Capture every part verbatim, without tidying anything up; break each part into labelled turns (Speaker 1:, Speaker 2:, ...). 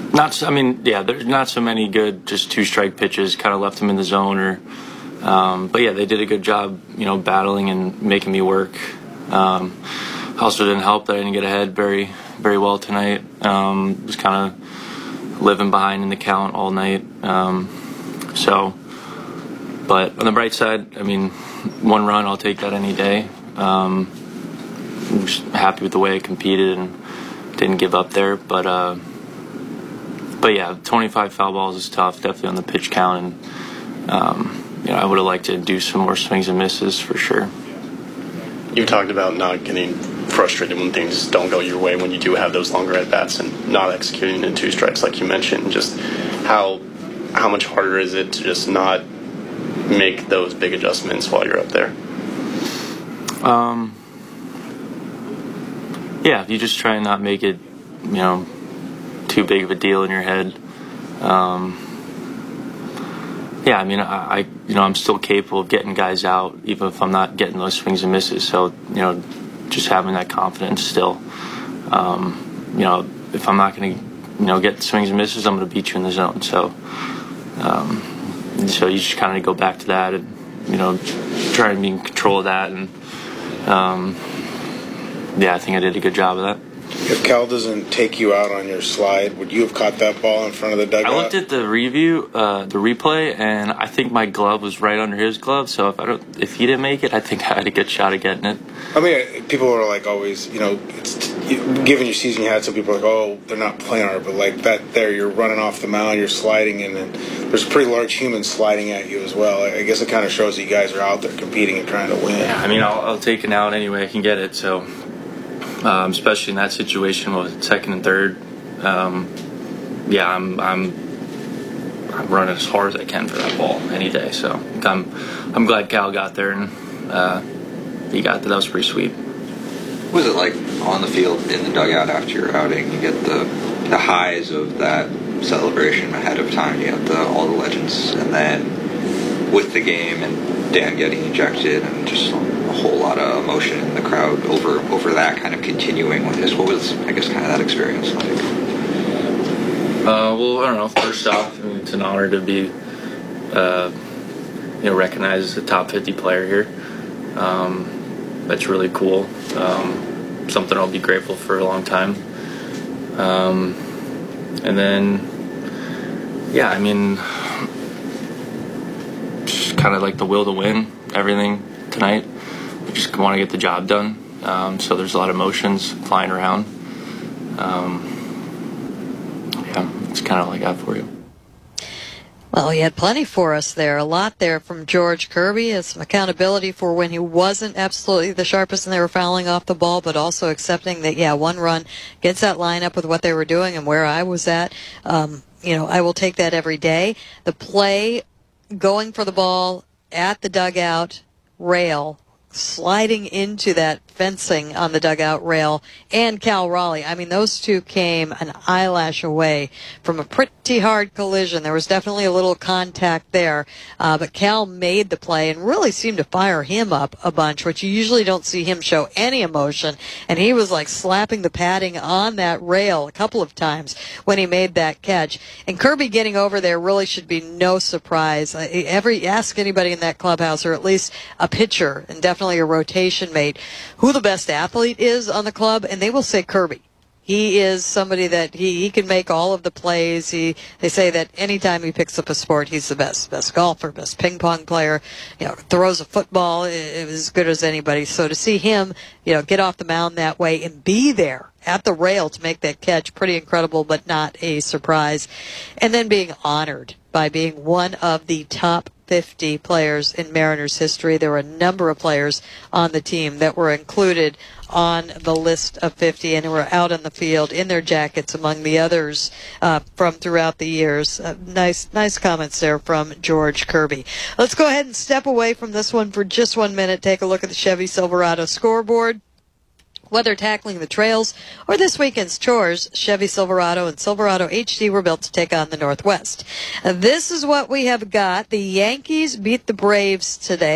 Speaker 1: Not, so, I mean, yeah, there's not so many good just two-strike pitches. Kind of left them in the zone, or, um, but yeah, they did a good job, you know, battling and making me work. Um, also didn't help that I didn't get ahead very, very well tonight. Um, was kind of living behind in the count all night. Um, so, but on the bright side, I mean, one run, I'll take that any day. Um, I'm just happy with the way I competed and didn't give up there, but. Uh, But yeah, twenty-five foul balls is tough, definitely on the pitch count, and um, you know, I would have liked to do some more swings and misses for sure.
Speaker 2: You talked about not getting frustrated when things don't go your way, when you do have those longer at bats, and not executing in two strikes, like you mentioned. Just how how much harder is it to just not make those big adjustments while you're up there?
Speaker 1: Um. Yeah, you just try and not make it, you know, too big of a deal in your head. Um, yeah, I mean, I, I, you know, I'm still capable of getting guys out, even if I'm not getting those swings and misses. So, you know, just having that confidence still. Um, you know, if I'm not going to, you know, get the swings and misses, I'm going to beat you in the zone. So, um, so you just kind of go back to that and, you know, try and be in control of that. And um, yeah, I think I did a good job of that.
Speaker 3: If Cal doesn't take you out on your slide, would you have caught that ball in front of the dugout?
Speaker 1: I looked at the review, uh, the replay, and I think my glove was right under his glove. So if I don't, if he didn't make it, I think I had a good shot at getting it.
Speaker 3: I mean, people are like always, you know, it's, given your season you had, some people are like, oh, they're not playing hard, but like that there, you're running off the mound, you're sliding, and then there's a pretty large human sliding at you as well. I guess it kind of shows that you guys are out there competing and trying to win.
Speaker 1: Yeah, I mean, I'll, I'll take it out any way I can get it. So. Um, especially in that situation with second and third, um, yeah, I'm, I'm I'm running as hard as I can for that ball any day. So I'm I'm glad Cal got there and uh, he got that. That was pretty sweet.
Speaker 4: What was it like on the field in the dugout after your outing? You get the the highs of that celebration ahead of time. You have the all the legends, and then with the game and Dan getting ejected and just a whole lot of emotion in the crowd over over that kind of continuing with this. What was, I guess, kind of that experience like?
Speaker 1: Uh, well, I don't know. First off, I mean, it's an honor to be, uh, you know, recognized as a top fifty player here. Um, that's really cool. Um, something I'll be grateful for a long time. Um, and then, yeah, I mean, just kind of like the will to win everything tonight. We just want to get the job done. Um, so there's a lot of emotions flying around. Um, yeah, it's kind of like that for you.
Speaker 5: Well, he had plenty for us there. A lot there from George Kirby as some accountability for when he wasn't absolutely the sharpest and they were fouling off the ball, but also accepting that, yeah, one run gets that line up with what they were doing and where I was at. Um, you know, I will take that every day. The play, going for the ball at the dugout rail, sliding into that fencing on the dugout rail, and Cal Raleigh. I mean, those two came an eyelash away from a pretty hard collision. There was definitely a little contact there, uh, but Cal made the play and really seemed to fire him up a bunch, which you usually don't see him show any emotion, and he was like slapping the padding on that rail a couple of times when he made that catch. And Kirby getting over there really should be no surprise. Uh, every ask anybody in that clubhouse, or at least a pitcher, and definitely a rotation mate, who the best athlete is on the club, and they will say Kirby. He is somebody that he, he can make all of the plays. He they say that anytime he picks up a sport, he's the best, best golfer, best ping pong player. You know, throws a football as good as anybody. So to see him, you know, get off the mound that way and be there at the rail to make that catch, pretty incredible, but not a surprise. And then being honored by being one of the top fifty players in Mariners history. There were a number of players on the team that were included on the list of fifty and who were out on the field in their jackets among the others uh, from throughout the years. Uh, nice nice comments there from George Kirby. Let's go ahead and step away from this one for just one minute. Take a look at the Chevy Silverado scoreboard. Whether tackling the trails or this weekend's chores, Chevy Silverado and Silverado H D were built to take on the Northwest. Uh, this is what we have got. The Yankees beat the Braves today,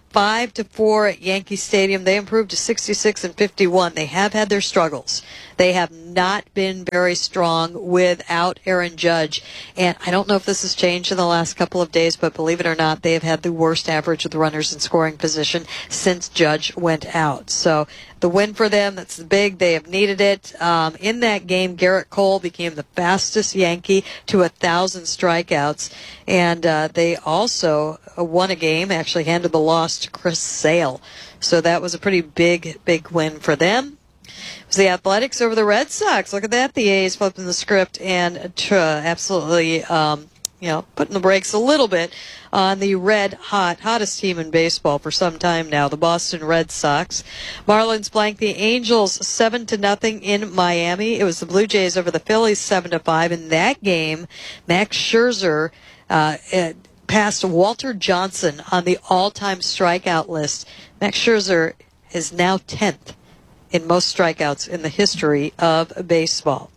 Speaker 5: five to four at Yankee Stadium. They improved to sixty-six and fifty-one. They have had their struggles. They have not been very strong without Aaron Judge. And I don't know if this has changed in the last couple of days, but believe it or not, they have had the worst average of the runners in scoring position since Judge went out. So the win for them, that's big. They have needed it. Um, in that game, Garrett Cole became the fastest Yankee to a thousand strikeouts. And uh, they also won a game, actually handed the loss to Chris Sale. So that was a pretty big, big win for them. It was the Athletics over the Red Sox. Look at that. The A's flipping the script and uh, absolutely, um, you know, putting the brakes a little bit on the red hot, hottest team in baseball for some time now, the Boston Red Sox. Marlins blanked the Angels seven to nothing in Miami. It was the Blue Jays over the Phillies seven to five. In that game, Max Scherzer uh, passed Walter Johnson on the all-time strikeout list. Max Scherzer is now tenth in most strikeouts in the history of baseball.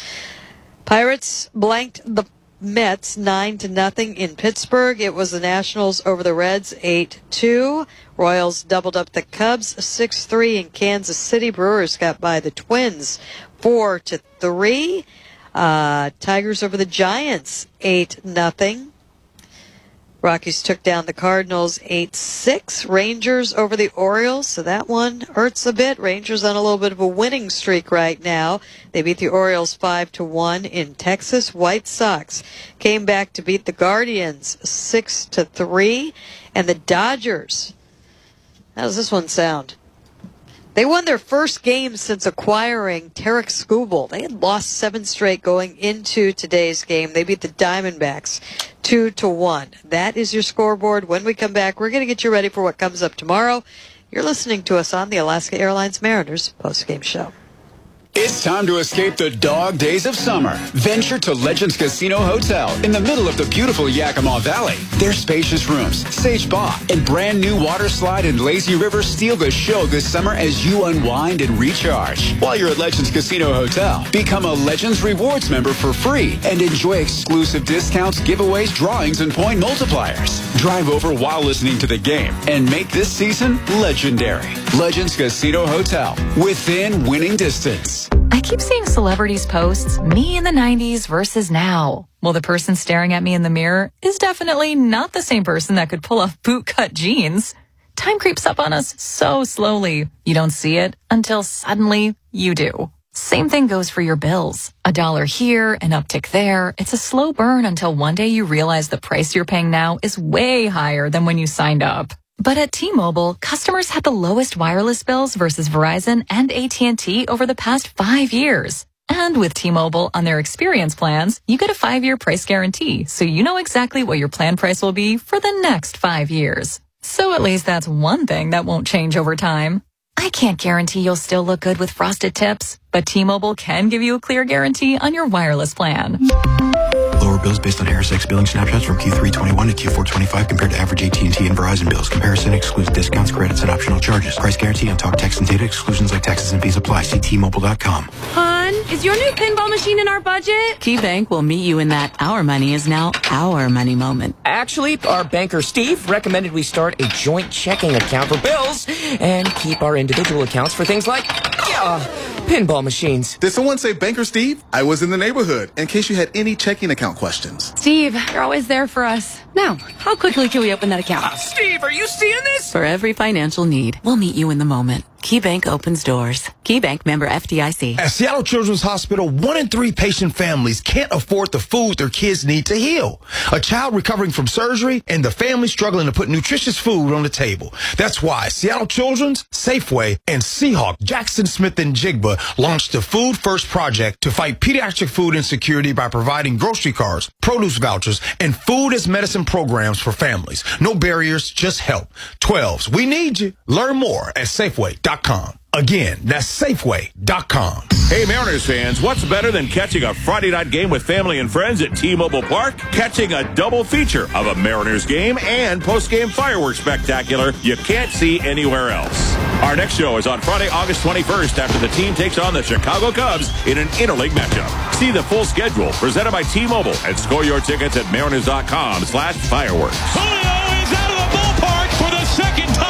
Speaker 5: Pirates blanked the Mets nine to nothing in Pittsburgh. It was the Nationals over the Reds eight two. Royals doubled up the Cubs six three in Kansas City. Brewers got by the Twins four to three. Uh, Tigers over the Giants eight nothing. Rockies took down the Cardinals eight six. Rangers over the Orioles, so that one hurts a bit. Rangers on a little bit of a winning streak right now. They beat the Orioles five to one in Texas. White Sox came back to beat the Guardians six to three. And the Dodgers, how does this one sound? They won their first game since acquiring Tarek Skubal. They had lost seven straight going into today's game. They beat the Diamondbacks two to one. That is your scoreboard. When we come back, we're going to get you ready for what comes up tomorrow. You're listening to us on the Alaska Airlines Mariners postgame show.
Speaker 6: It's time to escape the dog days of summer. Venture to Legends Casino Hotel in the middle of the beautiful Yakima Valley. Their spacious rooms, sage spa, and brand new water slide and lazy river steal the show this summer as you unwind and recharge. While you're at Legends Casino Hotel, become a Legends Rewards member for free and enjoy exclusive discounts, giveaways, drawings, and point multipliers. Drive over while listening to the game and make this season legendary. Legends Casino Hotel, within winning distance.
Speaker 7: I keep seeing celebrities posts, me in the nineties versus now. Well, the person staring at me in the mirror is definitely not the same person that could pull off bootcut jeans. Time creeps up on us so slowly. You don't see it until suddenly you do. Same thing goes for your bills. A dollar here, an uptick there. It's a slow burn until one day you realize the price you're paying now is way higher than when you signed up. But at T-Mobile, customers had the lowest wireless bills versus Verizon and A T and T over the past five years. And with T-Mobile on their experience plans, you get a five-year price guarantee, so you know exactly what your plan price will be for the next five years. So at least that's one thing that won't change over time. I can't guarantee you'll still look good with frosted tips, but T-Mobile can give you a clear guarantee on your wireless plan.
Speaker 8: Lower bills based on Harris X billing snapshots from Q three twenty-one to Q four twenty-five compared to average A T and T and Verizon bills. Comparison excludes discounts, credits, and optional charges. Price guarantee on talk, text, and data exclusions like taxes and fees apply. See T Mobile dot com.
Speaker 9: Hon, is your new pinball machine in our budget?
Speaker 10: KeyBank will meet you in that our money is now our money moment.
Speaker 11: Actually, our banker Steve recommended we start a joint checking account for bills and keep our individual accounts for things like uh, pinball machines.
Speaker 12: Did someone say Banker Steve? I was in the neighborhood in case you had any checking account questions.
Speaker 9: Steve, you're always there for us. Now, how quickly can we open that account?
Speaker 11: Uh, Steve, are you seeing this?
Speaker 10: For every financial need, we'll meet you in the moment. KeyBank opens doors. KeyBank member F D I C.
Speaker 13: At Seattle Children's Hospital, one in three patient families can't afford the food their kids need to heal. A child recovering from surgery and the family struggling to put nutritious food on the table. That's why Seattle Children's, Safeway, and Seahawk, Jackson Smith, and Jigba launched the Food First Project to fight pediatric food insecurity by providing grocery cards, produce vouchers, and food as medicine programs for families. No barriers, just help. twelves, we need you. Learn more at Safeway dot com. Again, that's Safeway dot com.
Speaker 14: Hey, Mariners fans, what's better than catching a Friday night game with family and friends at T-Mobile Park? Catching a double feature of a Mariners game and post-game fireworks spectacular you can't see anywhere else. Our next show is on Friday, August twenty-first, after the team takes on the Chicago Cubs in an interleague matchup. See the full schedule presented by T-Mobile and score your tickets at mariners dot com slash fireworks.
Speaker 15: Julio is out of the ballpark for the second time.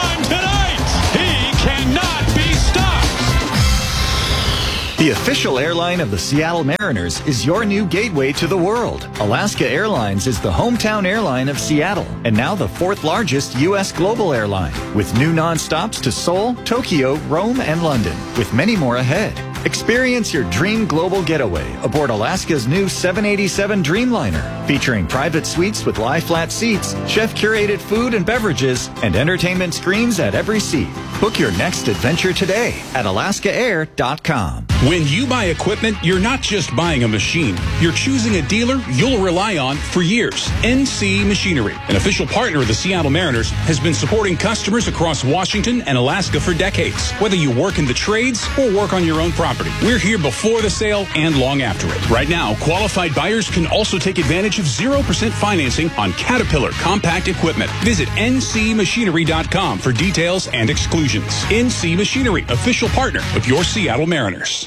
Speaker 15: The official airline of the Seattle Mariners is your new gateway to the world. Alaska Airlines is the hometown airline of Seattle and now the fourth largest U S global airline, with new nonstops to Seoul, Tokyo, Rome, and London, with many more ahead. Experience your dream global getaway aboard Alaska's new seven eighty-seven Dreamliner, featuring private suites with lie-flat seats, chef-curated food and beverages, and entertainment screens at every seat. Book your next adventure today at alaska air dot com.
Speaker 16: When you buy equipment, you're not just buying a machine. You're choosing a dealer you'll rely on for years. N C Machinery, an official partner of the Seattle Mariners, has been supporting customers across Washington and Alaska for decades. Whether you work in the trades or work on your own property, we're here before the sale and long after it. Right now, qualified buyers can also take advantage of zero percent financing on Caterpillar compact equipment. Visit N C machinery dot com for details and exclusions. N C Machinery, official partner of your Seattle Mariners.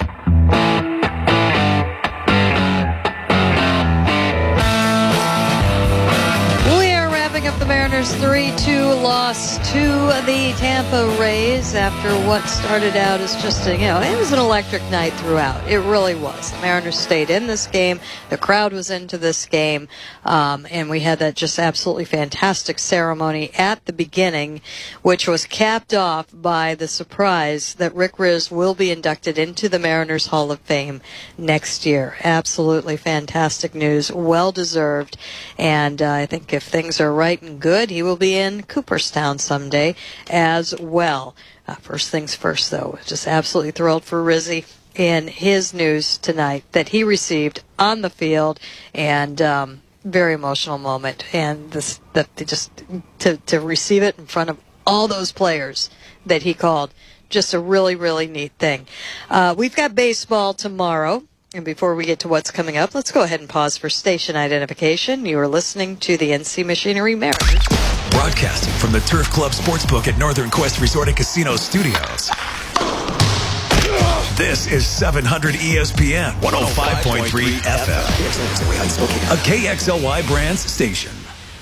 Speaker 5: Up the Mariners three two loss to the Tampa Rays after what started out as just a, you know, it was an electric night throughout. It really was. The Mariners stayed in this game. The crowd was into this game. Um, and we had that just absolutely fantastic ceremony at the beginning, which was capped off by the surprise that Rick Rizzs will be inducted into the Mariners Hall of Fame next year. Absolutely fantastic news. Well deserved. And uh, I think if things are right and good, he will be in Cooperstown someday as well. Uh, first things first, though, just absolutely thrilled for Rizzy in his news tonight that he received on the field, and um, very emotional moment. And this, that just to to receive it in front of all those players that he called, just a really really neat thing. Uh, we've got baseball tomorrow. And before we get to what's coming up, let's go ahead and pause for station identification. You are listening to the N C Machinery Mariners.
Speaker 17: Broadcasting from the Turf Club Sportsbook at Northern Quest Resort and Casino Studios. This is seven hundred E S P N one oh five point three F M. A K X L Y Brands station.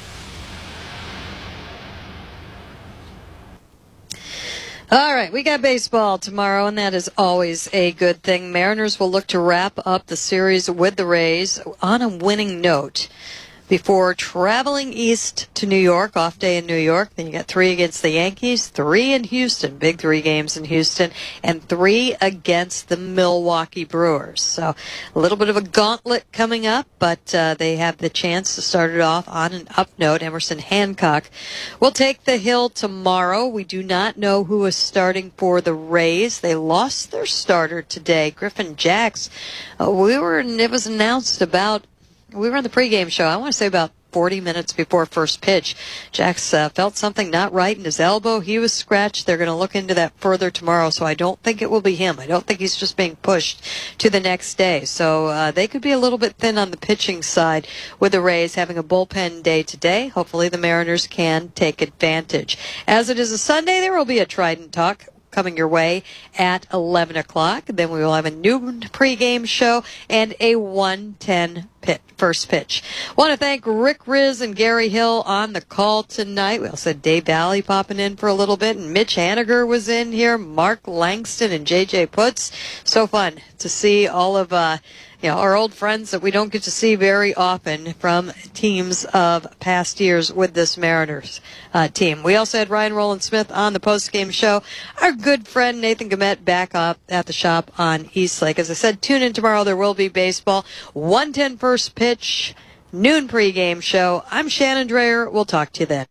Speaker 5: All right, we got baseball tomorrow, and that is always a good thing. Mariners will look to wrap up the series with the Rays on a winning note before traveling east to New York, off day in New York. Then you got three against the Yankees, three in Houston, big three games in Houston, and three against the Milwaukee Brewers. So a little bit of a gauntlet coming up, but uh, they have the chance to start it off on an up note. Emerson Hancock will take the hill tomorrow. We do not know who is starting for the Rays. They lost their starter today, Griffin Jax. Uh, we were, it was announced about We were on the pregame show, I want to say about forty minutes before first pitch. Jax uh, felt something not right in his elbow. He was scratched. They're going to look into that further tomorrow, so I don't think it will be him. I don't think he's just being pushed to the next day. So uh, they could be a little bit thin on the pitching side with the Rays having a bullpen day today. Hopefully the Mariners can take advantage. As it is a Sunday, there will be a Trident Talk coming your way at eleven o'clock. Then we will have a noon pregame show and a one ten pit, first pitch. Want to thank Rick Rizzs and Gary Hill on the call tonight. We also had Dave Valley popping in for a little bit, and Mitch Haniger was in here, Mark Langston and J J Putz. So fun to see all of uh, you know, our old friends that we don't get to see very often from teams of past years with this Mariners uh, team. We also had Ryan Rowland-Smith on the postgame show. Our good friend Nathan Gamet back up at the shop on Eastlake. As I said, tune in tomorrow. There will be baseball. one ten first pitch, noon pregame show. I'm Shannon Dreyer. We'll talk to you then.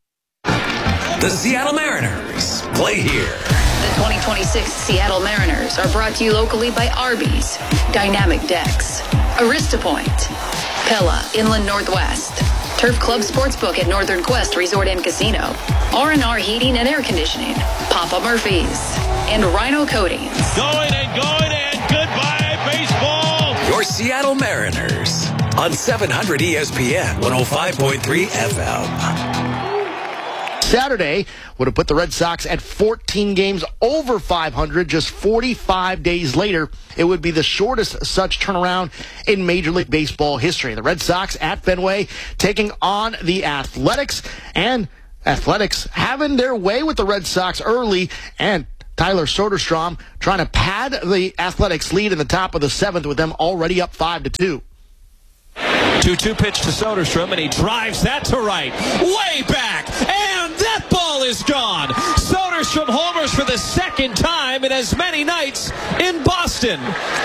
Speaker 17: The Seattle Mariners play here.
Speaker 18: The twenty twenty-six Seattle Mariners are brought to you locally by Arby's, Dynamic Decks, Arista Point, Pella Inland Northwest, Turf Club Sportsbook at Northern Quest Resort and Casino, R and R Heating and Air Conditioning, Papa Murphy's, and Rhino Coatings.
Speaker 14: Going and going and goodbye baseball.
Speaker 17: Your Seattle Mariners on seven hundred E S P N one oh five point three F M.
Speaker 19: Saturday would have put the Red Sox at fourteen games over five hundred. Just forty-five days later, it would be the shortest such turnaround in Major League Baseball history. The Red Sox at Fenway taking on the Athletics, and Athletics having their way with the Red Sox early, and Tyler Soderstrom trying to pad the Athletics lead in the top of the seventh with them already up five to two.
Speaker 20: two two pitch to Soderstrom, and he drives that to right. Way back, and that ball is gone. Soderstrom homers for the second time in as many nights in Boston.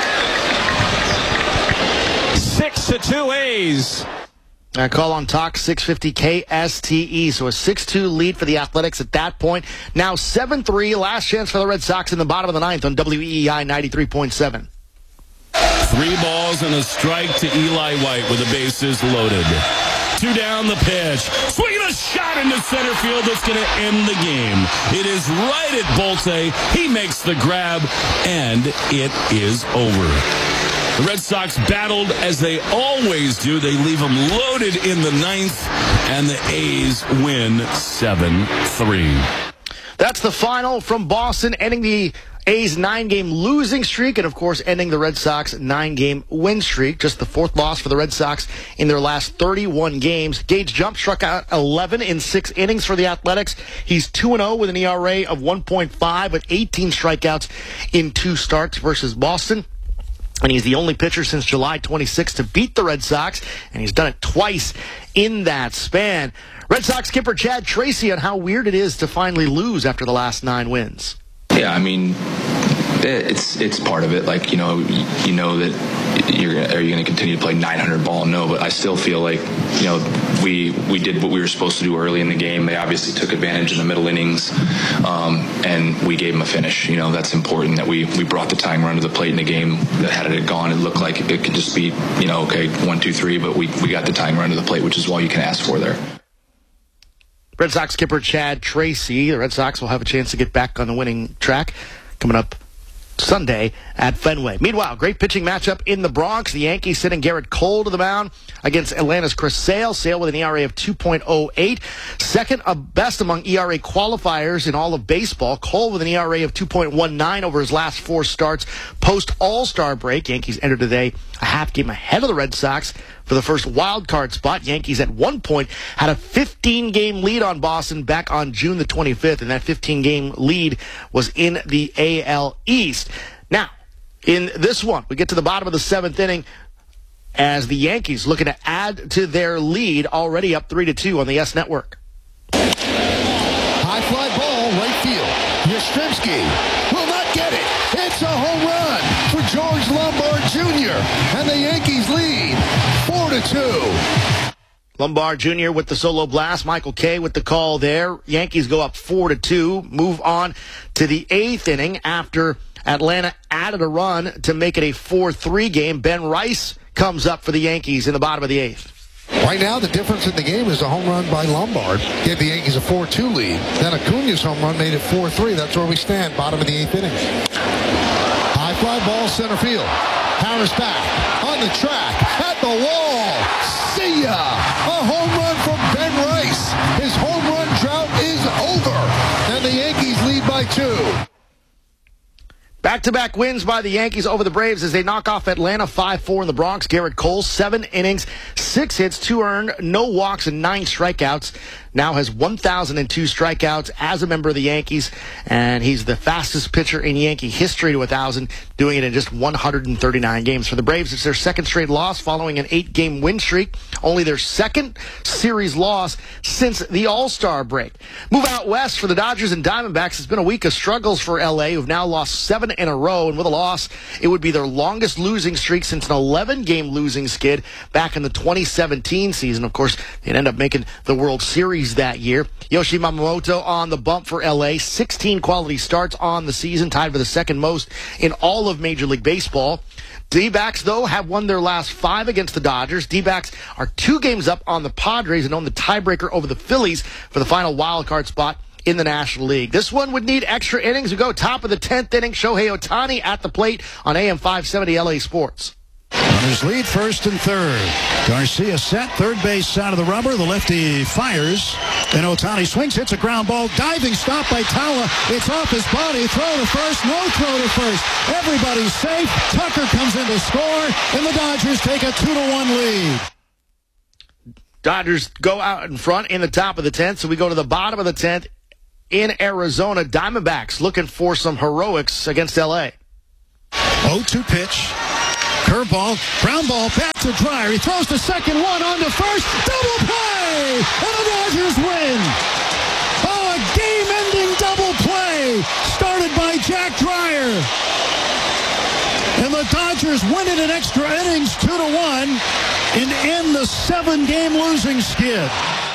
Speaker 20: six to two A's.
Speaker 19: I call on Talk six fifty K S T E. So a six two lead for the Athletics at that point. Now seven three. Last chance for the Red Sox in the bottom of the ninth on W E E I ninety-three point seven.
Speaker 21: Three balls and a strike to Eli White with the bases loaded. Two down the pitch. Swinging a shot into center field that's going to end the game. It is right at Bolte. He makes the grab, and it is over. The Red Sox battled as they always do. They leave them loaded in the ninth, and the A's win seven three.
Speaker 19: That's the final from Boston, ending the A's nine-game losing streak, and, of course, ending the Red Sox nine-game win streak. Just the fourth loss for the Red Sox in their last thirty-one games. Gage Jump struck out eleven in six innings for the Athletics. He's two and oh with an E R A of one point five with eighteen strikeouts in two starts versus Boston. And he's the only pitcher since July twenty-sixth to beat the Red Sox, and he's done it twice in that span. Red Sox skipper Chad Tracy on how weird it is to finally lose after the last nine wins.
Speaker 22: Yeah, I mean, it's it's part of it. Like, you know, you know that you're are you going to continue to play nine hundred ball? No, but I still feel like, you know, we we did what we were supposed to do early in the game. They obviously took advantage in the middle innings, um, and we gave them a finish. You know, that's important that we we brought the tying run to the plate in the game. That had it gone, it looked like it could just be, you know, okay, one, two, three, but we we got the tying run to the plate, which is all you can ask for there.
Speaker 19: Red Sox skipper Chad Tracy. The Red Sox will have a chance to get back on the winning track coming up Sunday at Fenway. Meanwhile, great pitching matchup in the Bronx. The Yankees sending Garrett Cole to the mound against Atlanta's Chris Sale. Sale with an E R A of two point oh eight. Second of best among E R A qualifiers in all of baseball. Cole with an E R A of two point one nine over his last four starts post All-Star break. Yankees enter today a half game ahead of the Red Sox for the first wild card spot. Yankees at one point had a fifteen-game lead on Boston back on June the twenty-fifth, and that fifteen-game lead was in the A L East. Now, in this one, we get to the bottom of the seventh inning as the Yankees looking to add to their lead, already up three to two on the S Network.
Speaker 23: High fly ball, right field. Yastrzemski will not get it. It's a home run for George Lombard Junior And the Yankees lead four to two.
Speaker 19: Lombard Junior with the solo blast. Michael Kay with the call there. Yankees go up four to two. Move on to the eighth inning after Atlanta added a run to make it a four three game. Ben Rice comes up for the Yankees in the bottom of the eighth.
Speaker 23: Right now, the difference in the game is a home run by Lombard. Gave the Yankees a four two lead. Then Acuna's home run made it four three. That's where we stand, bottom of the eighth inning. High fly ball, center field. Harris back, on the track, at the wall. See ya! A home run from Ben Rice. His home run drought is over. And the Yankees lead by two.
Speaker 19: Back-to-back wins by the Yankees over the Braves as they knock off Atlanta five four in the Bronx. Garrett Cole, seven innings, six hits, two earned, no walks, and nine strikeouts. Now has one thousand two strikeouts as a member of the Yankees, and he's the fastest pitcher in Yankee history to one thousand, doing it in just one hundred thirty-nine games. For the Braves, it's their second straight loss following an eight-game win streak, only their second series loss since the All-Star break. Move out west for the Dodgers and Diamondbacks. It's been a week of struggles for L A, who've now lost seven in a row, and with a loss, it would be their longest losing streak since an eleven-game losing skid back in the twenty seventeen season. Of course, they'd end up making the World Series that year. Yoshi Yamamoto on the bump for L A. sixteen quality starts on the season, tied for the second most in all of Major League Baseball. D-backs, though, have won their last five against the Dodgers. D-backs are two games up on the Padres and own the tiebreaker over the Phillies for the final wild card spot in the National League. This one would need extra innings. We go top of the tenth inning. Shohei Ohtani at the plate on A M five seventy L A Sports.
Speaker 23: Runners lead first and third. Garcia set, third base side of the rubber. The lefty fires. Then Ohtani swings, hits a ground ball. Diving stop by Tala. It's off his body. Throw to first. No throw to first. Everybody's safe. Tucker comes in to score. And the Dodgers take a two to one lead.
Speaker 19: Dodgers go out in front in the top of the tenth. So we go to the bottom of the tenth. in Arizona. Diamondbacks looking for some heroics against L A.
Speaker 23: oh two pitch. Curveball, ground ball, back to Dreyer. He throws the second one on to first. Double play! And the Dodgers win! Oh, a game-ending double play started by Jack Dreyer. And the Dodgers win it in extra innings, two to one, and end the seven-game losing skid.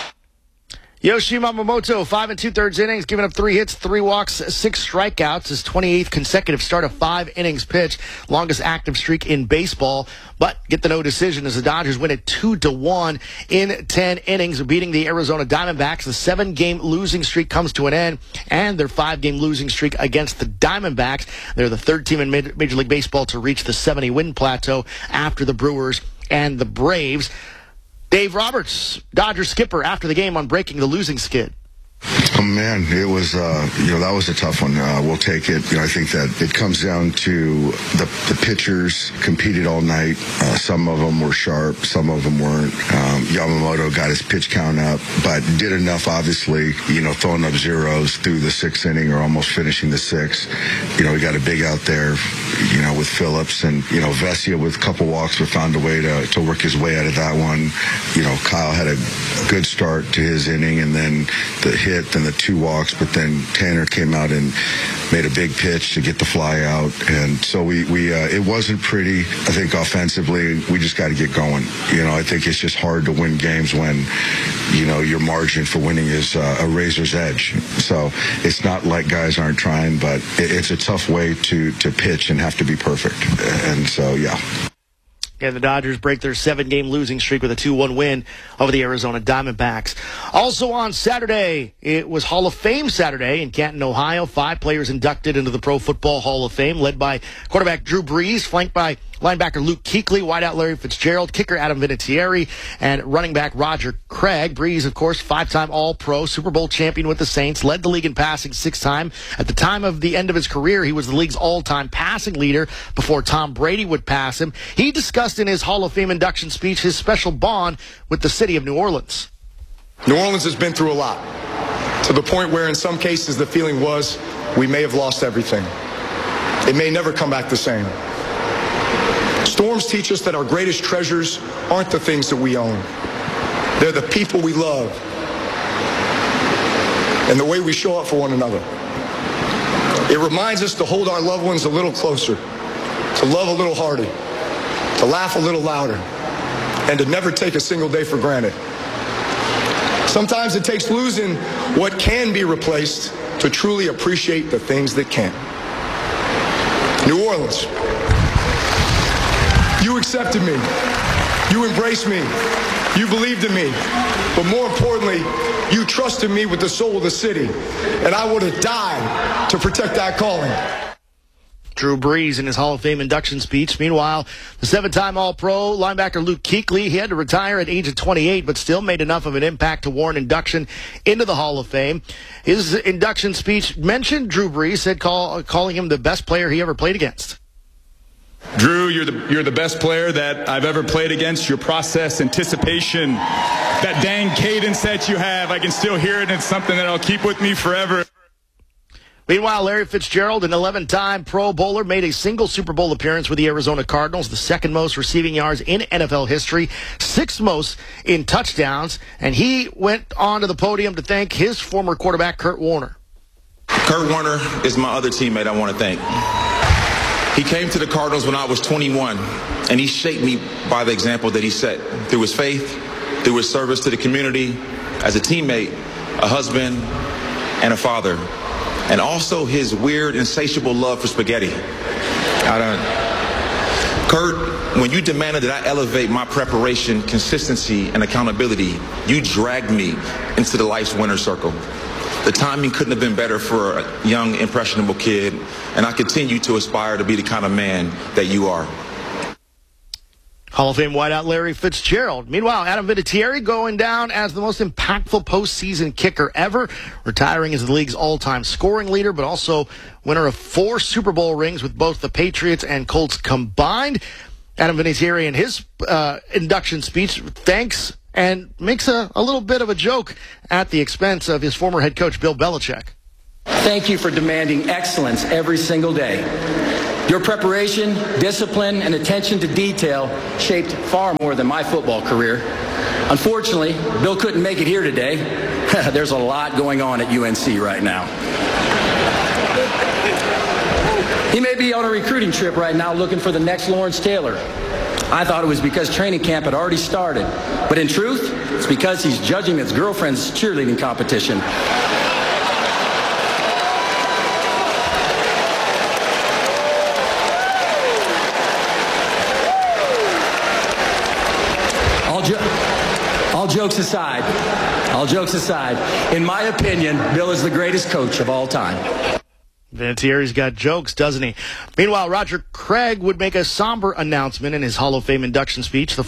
Speaker 19: Yoshi Yamamoto, five and two-thirds innings, giving up three hits, three walks, six strikeouts. His twenty-eighth consecutive start of five innings pitched, longest active streak in baseball. But get the no decision as the Dodgers win it two to one in ten innings, beating the Arizona Diamondbacks. The seven-game losing streak comes to an end, and their five-game losing streak against the Diamondbacks. They're the third team in Major League Baseball to reach the seventy-win plateau after the Brewers and the Braves. Dave Roberts, Dodgers skipper, after the game on breaking the losing skid.
Speaker 2: Oh, man, it was, uh, you know, that was a tough one. Uh, we'll take it. You know, I think that it comes down to the, the pitchers competed all night. Uh, some of them were sharp. Some of them weren't. Um, Yamamoto got his pitch count up, but did enough, obviously, you know, throwing up zeros through the sixth inning or almost finishing the sixth. You know, we got a big out there, you know, with Phillips and, you know, Vesia with a couple walks, but found a way to, to work his way out of that one. You know, Kyle had a good start to his inning, and then the hit, then the two walks, but then Tanner came out and made a big pitch to get the fly out. And so we, we uh, it wasn't pretty. I think offensively, we just got to get going. You know, I think it's just hard to win games when, you know, your margin for winning is uh, a razor's edge. So it's not like guys aren't trying, but it, it's a tough way to, to pitch and have to be perfect. And so, yeah.
Speaker 19: And the Dodgers break their seven-game losing streak with a two one win over the Arizona Diamondbacks. Also on Saturday, it was Hall of Fame Saturday in Canton, Ohio. Five players inducted into the Pro Football Hall of Fame, led by quarterback Drew Brees, flanked by linebacker Luke Kuechly, wideout Larry Fitzgerald, kicker Adam Vinatieri, and running back Roger Craig. Brees, of course, five-time All-Pro, Super Bowl champion with the Saints, led the league in passing six times. At the time of the end of his career, he was the league's all-time passing leader before Tom Brady would pass him. He discussed in his Hall of Fame induction speech his special bond with the city of New Orleans.
Speaker 3: New Orleans has been through a lot, to the point where in some cases the feeling was we may have lost everything. It may never come back the same. Storms teach us that our greatest treasures aren't the things that we own. They're the people we love and the way we show up for one another. It reminds us to hold our loved ones a little closer, to love a little harder, to laugh a little louder, and to never take a single day for granted. Sometimes it takes losing what can be replaced to truly appreciate the things that can't. New Orleans, you accepted me. You embraced me. You believed in me. But more importantly, you trusted me with the soul of the city. And I would have died to protect that calling.
Speaker 19: Drew Brees in his Hall of Fame induction speech. Meanwhile, the seven-time All-Pro linebacker Luke Kuechly, he had to retire at age of twenty-eight, but still made enough of an impact to warrant induction into the Hall of Fame. His induction speech mentioned Drew Brees, said call, calling him the best player he ever played against.
Speaker 4: Drew, you're the, you're the best player that I've ever played against. Your process, anticipation, that dang cadence that you have, I can still hear it, and it's something that I'll keep with me forever.
Speaker 19: Meanwhile, Larry Fitzgerald, an eleven-time Pro Bowler, made a single Super Bowl appearance with the Arizona Cardinals, the second most receiving yards in N F L history, sixth most in touchdowns, and he went on to the podium to thank his former quarterback, Kurt Warner.
Speaker 24: Kurt Warner is my other teammate I want to thank. He came to the Cardinals when I was twenty-one, and he shaped me by the example that he set through his faith, through his service to the community, as a teammate, a husband, and a father. And also his weird, insatiable love for spaghetti. I don't... Kurt, when you demanded that I elevate my preparation, consistency, and accountability, you dragged me into the life's winner's circle. The timing couldn't have been better for a young, impressionable kid, and I continue to aspire to be the kind of man that you are.
Speaker 19: Hall of Fame wideout Larry Fitzgerald. Meanwhile, Adam Vinatieri going down as the most impactful postseason kicker ever, retiring as the league's all-time scoring leader, but also winner of four Super Bowl rings with both the Patriots and Colts combined. Adam Vinatieri in his uh, induction speech thanks and makes a, a little bit of a joke at the expense of his former head coach, Bill Belichick.
Speaker 1: Thank you for demanding excellence every single day. Your preparation, discipline, and attention to detail shaped far more than my football career. Unfortunately, Bill couldn't make it here today. There's a lot going on at U N C right now. He may be on a recruiting trip right now looking for the next Lawrence Taylor. I thought it was because training camp had already started. But in truth, it's because he's judging his girlfriend's cheerleading competition. All, jo- all jokes aside, all jokes aside, in my opinion, Bill is the greatest coach of all time.
Speaker 19: Vinatieri's got jokes, doesn't he? Meanwhile, Roger Craig would make a somber announcement in his Hall of Fame induction speech. The